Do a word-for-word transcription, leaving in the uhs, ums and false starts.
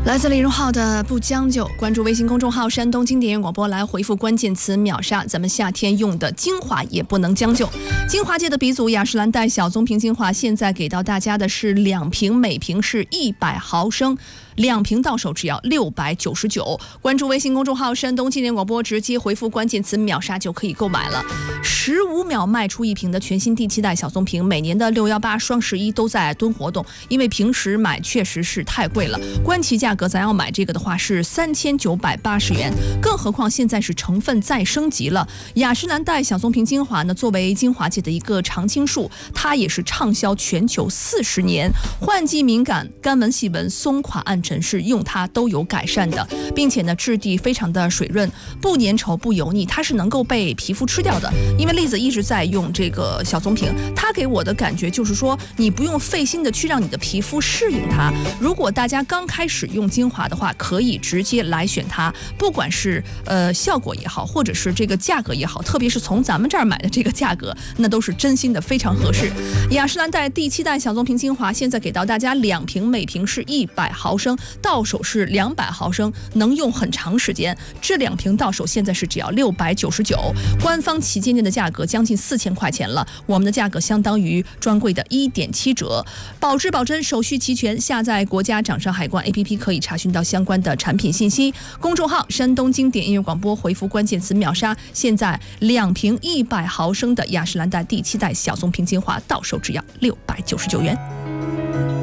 来自李荣浩的不将就，关注微信公众号山东经典音乐广播来回复关键词秒杀，咱们夏天用的精华也不能将就。精华界的鼻祖雅诗兰黛小棕瓶精华，现在给到大家的是两瓶，每瓶是一百毫升，两瓶到手只要六百九十九。关注微信公众号山东经典广播，直接回复关键词秒杀就可以购买了。十五秒卖出一瓶的全新第七代小棕瓶，每年的六一八、双十一都在蹲活动，因为平时买确实是太贵了，官旗价格咱要买这个的话是三千九百八十元，更何况现在是成分再升级了。雅诗兰黛小棕瓶精华呢，作为精华界的一个常青树，它也是畅销全球四十年，换季敏感、干纹细纹、松垮暗沉是用它都有改善的，并且呢质地非常的水润，不粘稠不油腻，它是能够被皮肤吃掉的。因为栗子一直在用这个小棕瓶，它给我的感觉就是说，你不用费心的去让你的皮肤适应它。如果大家刚开始用精华的话，可以直接来选它，不管是呃效果也好，或者是这个价格也好，特别是从咱们这儿买的这个价格，那都是真心的非常合适。雅诗兰黛第七代小棕瓶精华现在给到大家两瓶，每瓶是一百毫升，到手是两百毫升，能用很长时间。这两瓶到手现在是只要六百九十九，官方旗舰店的价格将近四千块钱了，我们的价格相当于专柜的一点七折，保质保真，手续齐全。下载国家掌上海关 A P P 可以查询到相关的产品信息。公众号山东经典音乐广播回复关键词秒杀，现在两瓶一百毫升的雅诗兰黛第七代小棕瓶精华到手只要六百九十九元。